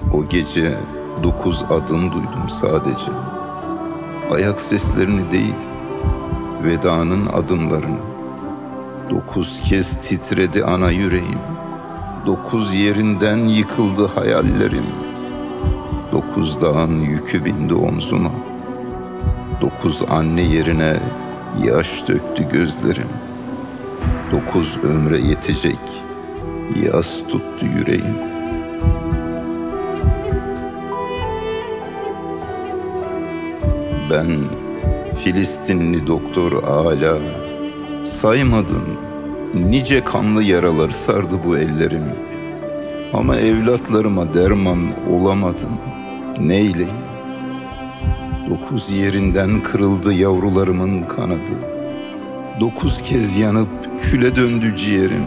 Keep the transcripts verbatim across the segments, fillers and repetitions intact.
O gece dokuz adım duydum sadece. Ayak seslerini değil, vedanın adımlarını. Dokuz kez titredi ana yüreğim. Dokuz yerinden yıkıldı hayallerim. Dokuz dağın yükü bindi omzuma. Dokuz anne yerine yaş döktü gözlerim. Dokuz ömre yetecek yas tuttu yüreğim. Ben Filistinli doktor Ala, saymadın nice kanlı yaralar sardı bu ellerim. Ama evlatlarıma derman olamadın, neyleyim? Dokuz yerinden kırıldı yavrularımın kanadı. Dokuz kez yanıp küle döndü ciğerim.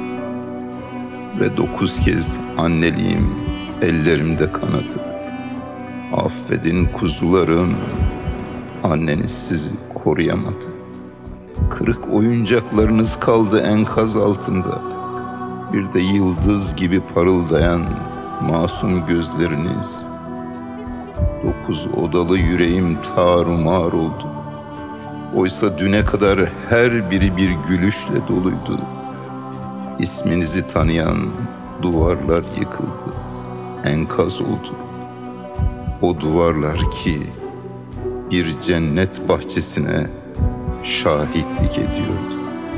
Ve dokuz kez anneliğim ellerimde kanadı. Affedin kuzularım, anneniz sizi koruyamadı. Kırık oyuncaklarınız kaldı enkaz altında. Bir de yıldız gibi parıldayan masum gözleriniz. Dokuz odalı yüreğim tarumar oldu. Oysa düne kadar her biri bir gülüşle doluydu. İsminizi tanıyan duvarlar yıkıldı, enkaz oldu. O duvarlar ki bir cennet bahçesine şahitlik ediyordu.